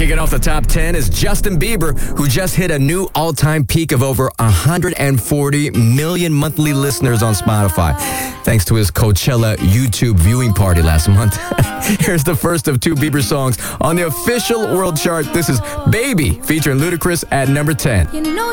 Kicking off the top 10 is Justin Bieber, who just hit a new all-time peak of over 140 million monthly listeners on Spotify, thanks to his Coachella YouTube viewing party last month. Here's the first of two Bieber songs on the official world chart. This is Baby, featuring Ludacris at number 10. You know